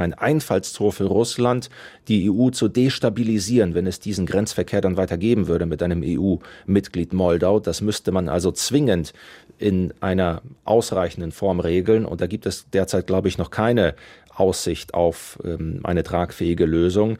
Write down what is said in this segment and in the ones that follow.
ein Einfallstor für Russland, die EU zu destabilisieren, wenn es diesen Grenzverkehr dann weiter geben würde mit einem EU-Mitglied Moldau. Das müsste man also zwingend in einer ausreichenden Form regeln. Und da gibt es derzeit, glaube ich, noch keine Aussicht auf eine tragfähige Lösung.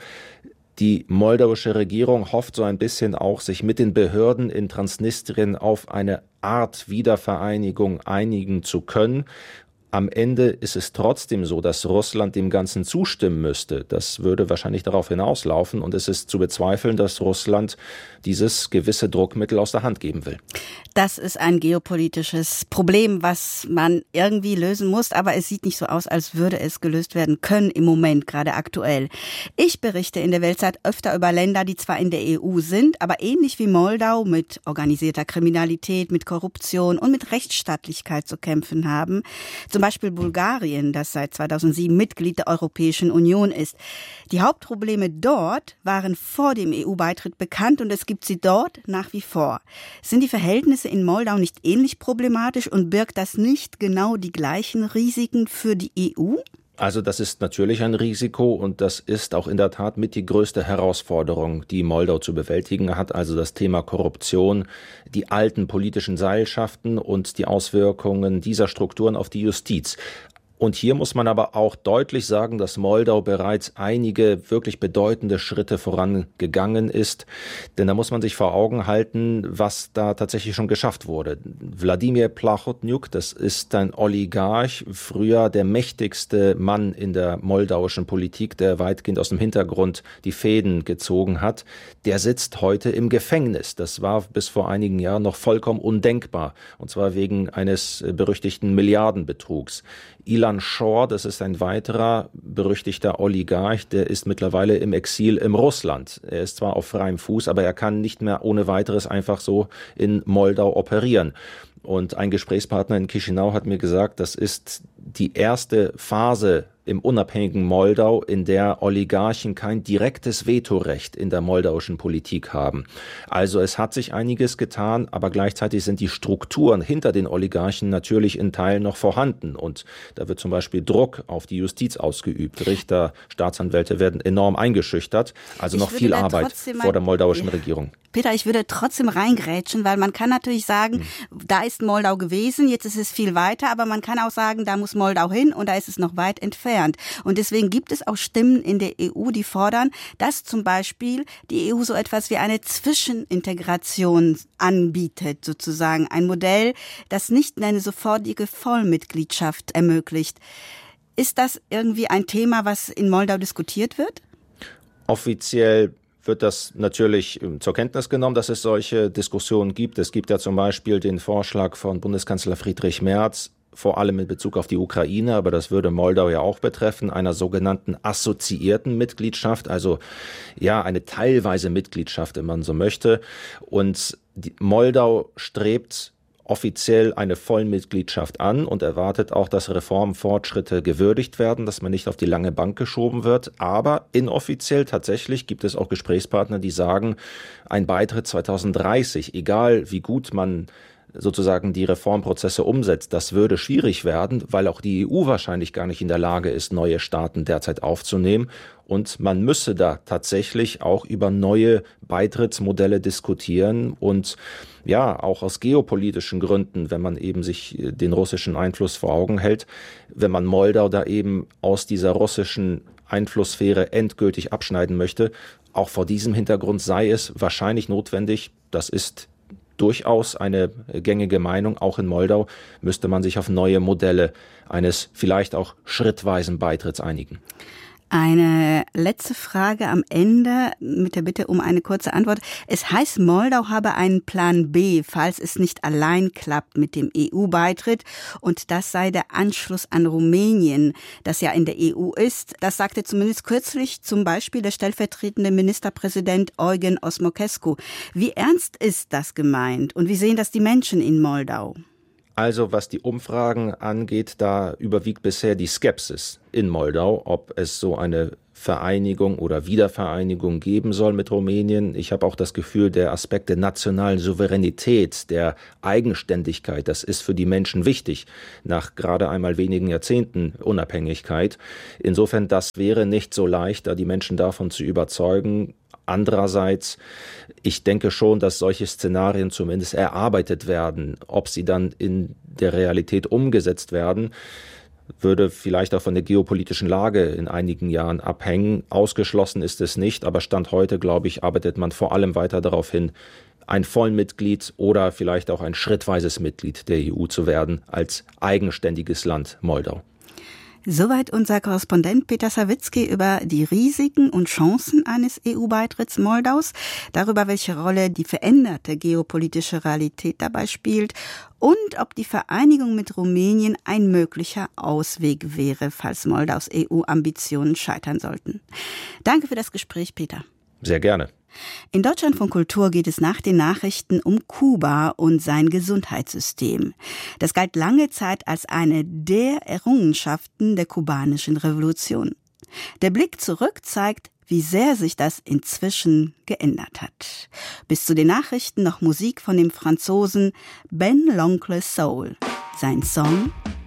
Die moldauische Regierung hofft so ein bisschen auch, sich mit den Behörden in Transnistrien auf eine Art Wiedervereinigung einigen zu können. Am Ende ist es trotzdem so, dass Russland dem Ganzen zustimmen müsste. Das würde wahrscheinlich darauf hinauslaufen. Und es ist zu bezweifeln, dass Russland dieses gewisse Druckmittel aus der Hand geben will. Das ist ein geopolitisches Problem, was man irgendwie lösen muss. Aber es sieht nicht so aus, als würde es gelöst werden können im Moment, gerade aktuell. Ich berichte in der Weltzeit öfter über Länder, die zwar in der EU sind, aber ähnlich wie Moldau mit organisierter Kriminalität, mit Korruption und mit Rechtsstaatlichkeit zu kämpfen haben. Zum Beispiel Bulgarien, das seit 2007 Mitglied der Europäischen Union ist. Die Hauptprobleme dort waren vor dem EU-Beitritt bekannt und es gibt sie dort nach wie vor. Sind die Verhältnisse in Moldau nicht ähnlich problematisch und birgt das nicht genau die gleichen Risiken für die EU? Also das ist natürlich ein Risiko und das ist auch in der Tat mit die größte Herausforderung, die Moldau zu bewältigen hat. Also das Thema Korruption, die alten politischen Seilschaften und die Auswirkungen dieser Strukturen auf die Justiz. Und hier muss man aber auch deutlich sagen, dass Moldau bereits einige wirklich bedeutende Schritte vorangegangen ist. Denn da muss man sich vor Augen halten, was da tatsächlich schon geschafft wurde. Wladimir Plachotniuc, das ist ein Oligarch, früher der mächtigste Mann in der moldauischen Politik, der weitgehend aus dem Hintergrund die Fäden gezogen hat. Der sitzt heute im Gefängnis. Das war bis vor einigen Jahren noch vollkommen undenkbar. Und zwar wegen eines berüchtigten Milliardenbetrugs. Ilan Shor, das ist ein weiterer berüchtigter Oligarch, der ist mittlerweile im Exil in Russland. Er ist zwar auf freiem Fuß, aber er kann nicht mehr ohne weiteres einfach so in Moldau operieren. Und ein Gesprächspartner in Chișinău hat mir gesagt, das ist die erste Phase im unabhängigen Moldau, in der Oligarchen kein direktes Vetorecht in der moldauischen Politik haben. Also es hat sich einiges getan, aber gleichzeitig sind die Strukturen hinter den Oligarchen natürlich in Teilen noch vorhanden. Und da wird zum Beispiel Druck auf die Justiz ausgeübt. Richter, Staatsanwälte werden enorm eingeschüchtert. Also noch viel Arbeit vor der moldauischen Regierung. Peter, ich würde trotzdem reingrätschen, weil man kann natürlich sagen, da ist Moldau gewesen, jetzt ist es viel weiter, aber man kann auch sagen, da muss Moldau hin und da ist es noch weit entfernt. Und deswegen gibt es auch Stimmen in der EU, die fordern, dass zum Beispiel die EU so etwas wie eine Zwischenintegration anbietet, sozusagen. Ein Modell, das nicht eine sofortige Vollmitgliedschaft ermöglicht. Ist das irgendwie ein Thema, was in Moldau diskutiert wird? Offiziell wird das natürlich zur Kenntnis genommen, dass es solche Diskussionen gibt. Es gibt ja zum Beispiel den Vorschlag von Bundeskanzler Friedrich Merz, vor allem in Bezug auf die Ukraine, aber das würde Moldau ja auch betreffen, einer sogenannten assoziierten Mitgliedschaft, also ja eine teilweise Mitgliedschaft, wenn man so möchte. Und Moldau strebt offiziell eine Vollmitgliedschaft an und erwartet auch, dass Reformfortschritte gewürdigt werden, dass man nicht auf die lange Bank geschoben wird. Aber inoffiziell tatsächlich gibt es auch Gesprächspartner, die sagen, ein Beitritt 2030, egal wie gut man sozusagen die Reformprozesse umsetzt, das würde schwierig werden, weil auch die EU wahrscheinlich gar nicht in der Lage ist, neue Staaten derzeit aufzunehmen. Und man müsse da tatsächlich auch über neue Beitrittsmodelle diskutieren und ja, auch aus geopolitischen Gründen, wenn man eben sich den russischen Einfluss vor Augen hält, wenn man Moldau da eben aus dieser russischen Einflusssphäre endgültig abschneiden möchte, auch vor diesem Hintergrund sei es wahrscheinlich notwendig, das ist durchaus eine gängige Meinung, auch in Moldau müsste man sich auf neue Modelle eines vielleicht auch schrittweisen Beitritts einigen. Eine letzte Frage am Ende mit der Bitte um eine kurze Antwort. Es heißt, Moldau habe einen Plan B, falls es nicht allein klappt mit dem EU-Beitritt. Und das sei der Anschluss an Rumänien, das ja in der EU ist. Das sagte zumindest kürzlich zum Beispiel der stellvertretende Ministerpräsident Eugen Osmocescu. Wie ernst ist das gemeint und wie sehen das die Menschen in Moldau? Also was die Umfragen angeht, da überwiegt bisher die Skepsis in Moldau, ob es so eine Vereinigung oder Wiedervereinigung geben soll mit Rumänien. Ich habe auch das Gefühl, der Aspekt der nationalen Souveränität, der Eigenständigkeit, das ist für die Menschen wichtig, nach gerade einmal wenigen Jahrzehnten Unabhängigkeit. Insofern, das wäre nicht so leicht, da die Menschen davon zu überzeugen. Andererseits, ich denke schon, dass solche Szenarien zumindest erarbeitet werden. Ob sie dann in der Realität umgesetzt werden, würde vielleicht auch von der geopolitischen Lage in einigen Jahren abhängen. Ausgeschlossen ist es nicht, aber Stand heute, glaube ich, arbeitet man vor allem weiter darauf hin, ein Vollmitglied oder vielleicht auch ein schrittweises Mitglied der EU zu werden, als eigenständiges Land Moldau. Soweit unser Korrespondent Peter Sawicki über die Risiken und Chancen eines EU-Beitritts Moldaus, darüber, welche Rolle die veränderte geopolitische Realität dabei spielt und ob die Vereinigung mit Rumänien ein möglicher Ausweg wäre, falls Moldaus EU-Ambitionen scheitern sollten. Danke für das Gespräch, Peter. Sehr gerne. In Deutschland von Kultur geht es nach den Nachrichten um Kuba und sein Gesundheitssystem. Das galt lange Zeit als eine der Errungenschaften der kubanischen Revolution. Der Blick zurück zeigt, wie sehr sich das inzwischen geändert hat. Bis zu den Nachrichten noch Musik von dem Franzosen Ben L'Oncle Soul. Sein Song